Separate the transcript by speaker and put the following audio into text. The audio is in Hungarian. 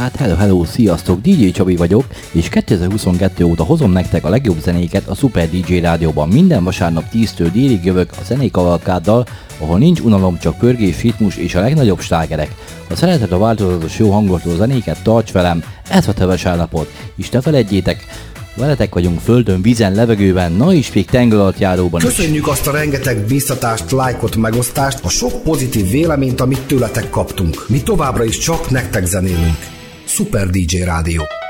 Speaker 1: Hát hello, sziasztok, DJ Csabi vagyok, és 2022 óta hozom nektek a legjobb zenéket a Super DJ Rádióban. Minden vasárnap 10-től délig jövök a zenékavalkáddal, ahol nincs unalom, csak pörgés, ritmus és a legnagyobb slágerek. Ha szereted a változatos jó hangoltó zenéket, tarts velem, ez a te vasárnapot, és ne feledjétek, veletek vagyunk földön, vízen, levegőben, na és még tengeralattjáróban is.
Speaker 2: Köszönjük azt a rengeteg biztatást, lájkot, megosztást, a sok pozitív véleményt, amit tőletek kaptunk. Mi továbbra is csak nektek zenélünk. Super DJ Rádió.